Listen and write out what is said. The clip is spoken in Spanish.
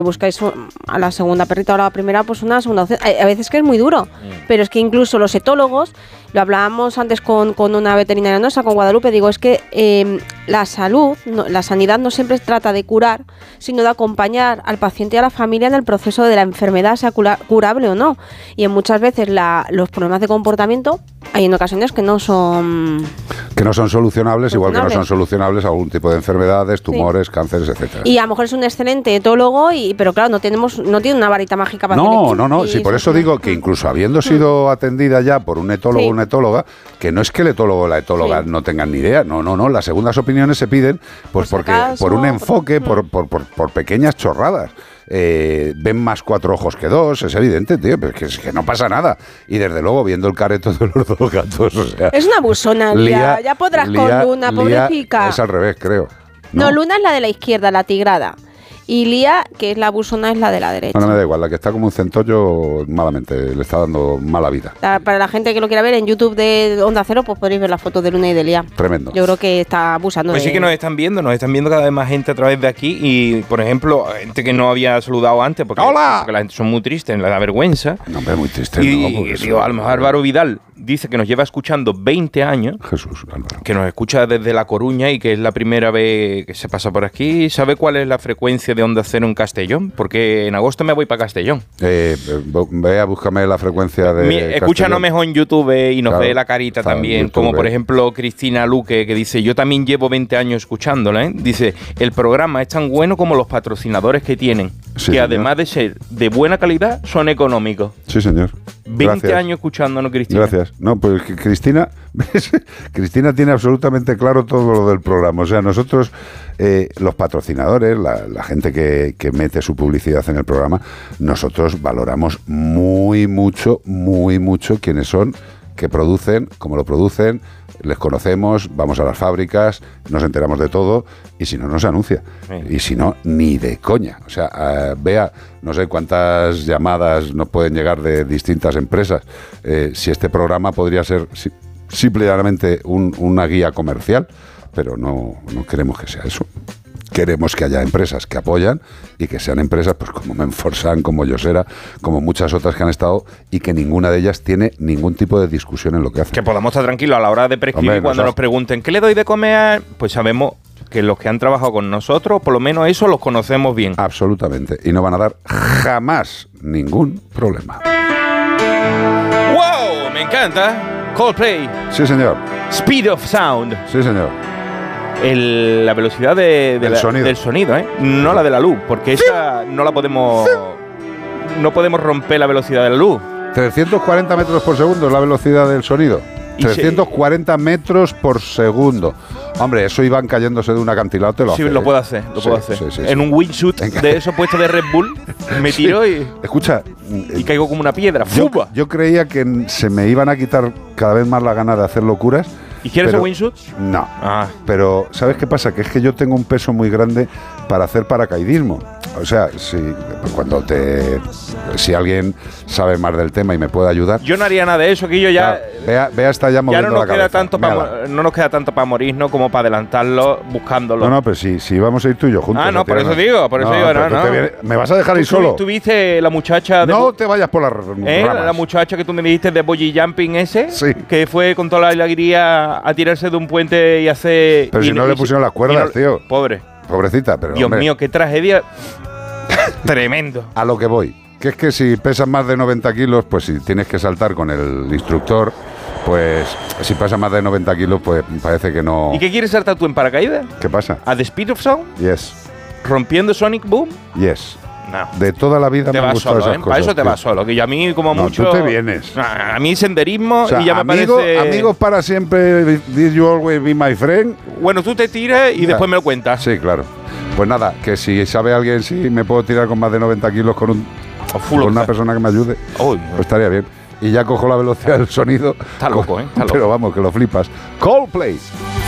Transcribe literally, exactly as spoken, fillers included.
buscáis a la segunda perrita o a la primera, pues una segunda opción. A veces que es muy duro, mm. pero es que incluso los etólogos, lo hablábamos antes con, con una veterinaria nuestra, con Guadalupe, digo, es que eh, la salud, no, la sanidad no siempre trata de curar, sino de acompañar al paciente y a la familia en el proceso de la enfermedad, sea cura, curable o no. Y en muchas veces la, los problemas de comportamiento hay en ocasiones que no son... Que no son solucionables, igual que no son solucionables algún tipo de enfermedades, tumores, sí. cánceres, etcétera. Y a lo mejor es un excelente etólogo, y, pero claro, no tenemos, no tiene una varita mágica para No, hacer no, no, sí, por eso digo que incluso habiendo sido atendida ya por un etólogo o sí. una etóloga, que no es que el etólogo o la etóloga sí. no tengan ni idea, no, no, no, las segundas opiniones se piden pues por porque acaso, por un enfoque, por, por, por, por pequeñas chorradas. Eh, ven más cuatro ojos que dos, es evidente, tío, pero es que, es que no pasa nada. Y desde luego, viendo el careto de los dos gatos, o sea... Es una abusona, Lía, ya podrás Lía, con Luna, pobrecita. Es al revés, creo. No, no, Luna es la de la izquierda, la tigrada. Y Lía, que es la abusona, es la de la derecha. No, no me da igual, la que está como un centollo, malamente, le está dando mala vida. La, para la gente que lo quiera ver, en YouTube de Onda Cero, pues podéis ver las fotos de Luna y de Lía. Tremendo. Yo creo que está abusando. Pues de... sí que nos están viendo, nos están viendo cada vez más gente a través de aquí. Y, por ejemplo, gente que no había saludado antes, porque, ¡Hola! porque la gente son muy tristes, le da vergüenza. No, hombre, muy triste. Y, no, y digo, a lo mejor Álvaro Vidal dice que nos lleva escuchando veinte años. Jesús, Álvaro. Que nos escucha desde La Coruña y que es la primera vez que se pasa por aquí. ¿Sabe cuál es la frecuencia de Onda Cero en Castellón? Porque en agosto me voy para Castellón. Eh, ve a búscame la frecuencia de Mi, Escúchanos mejor en YouTube y nos claro, ve la carita también. YouTube, como por ejemplo Cristina Luque, que dice, yo también llevo veinte años escuchándola, ¿eh? Dice, el programa es tan bueno como los patrocinadores que tienen. Sí, que señor. Además de ser de buena calidad, son económicos. Sí, señor. veinte Gracias. Años escuchándonos, Cristina. Gracias. No, pues Cristina, Cristina tiene absolutamente claro todo lo del programa. O sea, nosotros, eh, los patrocinadores, la, la gente que, que mete su publicidad en el programa, nosotros valoramos muy mucho, muy mucho quiénes son, qué producen, cómo lo producen, les conocemos, vamos a las fábricas, nos enteramos de todo, y si no, no se anuncia. Sí. Y si no, ni de coña. O sea, uh, vea, no sé cuántas llamadas nos pueden llegar de distintas empresas. Eh, si este programa podría ser si, simplemente un, una guía comercial, pero no, no queremos que sea eso. Queremos que haya empresas que apoyan y que sean empresas pues como Menforsan, como Yosera, como muchas otras que han estado y que ninguna de ellas tiene ningún tipo de discusión en lo que hace. Que podamos estar tranquilos a la hora de prescribir. Hombre, cuando nos, nos pregunten ¿qué le doy de comer? Pues sabemos que los que han trabajado con nosotros, por lo menos eso los conocemos bien. Absolutamente. Y no van a dar jamás ningún problema. ¡Wow! Me encanta. Coldplay. Sí, señor. Speed of Sound. Sí, señor. El, la velocidad de, de la, sonido. del sonido, ¿eh? No la de la luz, porque esa no la podemos... No podemos romper la velocidad de la luz. trescientos cuarenta metros por segundo es la velocidad del sonido. trescientos cuarenta metros por segundo. Hombre, eso iban cayéndose de un acantilado, te lo sí, hace. Sí, lo puedo hacer, lo sí, puedo hacer. Sí, sí, en sí. un wingsuit de eso puesto de Red Bull, me tiro sí. y... Escucha... Y caigo como una piedra. Yo, yo creía que se me iban a quitar cada vez más la gana de hacer locuras. ¿Y quieres el wingsuit? No. Ah. Pero, ¿sabes qué pasa? Que es que yo tengo un peso muy grande para hacer paracaidismo. O sea, si cuando te si alguien sabe más del tema y me puede ayudar. Yo no haría nada de eso, que yo ya. ya vea, vea está ya moviendo ya no nos la queda cabeza. tanto para no nos queda tanto para morir, ¿no? Como para adelantarlo buscándolo. No, no, pero si, si vamos a ir tú y yo juntos. Ah, no, por eso digo, por eso digo, no, no. Vienes, ¿me vas a dejar ir solo? ¿Tú viste la muchacha de No te vayas por las ¿Eh? ramas. La muchacha que tú me dijiste de bungee jumping ese, sí. Que fue con toda la alegría a tirarse de un puente y hacer. Pero y, si no y, le pusieron las cuerdas, no, tío. Pobre. Pobrecita, pero. Dios hombre, mío, qué tragedia. Tremendo. A lo que voy. Que es que si pesas más de noventa kilos, pues si tienes que saltar con el instructor, pues si pesa más de noventa kilos, pues parece que no. ¿Y qué quieres saltar tú en paracaídas? ¿Qué pasa? ¿A The Speed of Sound? Yes. ¿Rompiendo Sonic Boom? Yes. No. De toda la vida te me han gustado solo, esas ¿eh? cosas. Para eso te tío. vas solo, que yo a mí como no, mucho... tú te vienes. A mí senderismo, o sea, y ya me amigo, parece... Amigos para siempre, did you always be my friend? Bueno, tú te tiras y ya. Después me lo cuentas. Sí, claro. Pues nada, que si sabe alguien si me puedo tirar con más de noventa kilos con, un, con una persona que me ayude, oh, pues estaría bien. Y ya cojo la velocidad del sonido. Está loco, ¿eh? Está loco. Pero vamos, que lo flipas. Coldplay.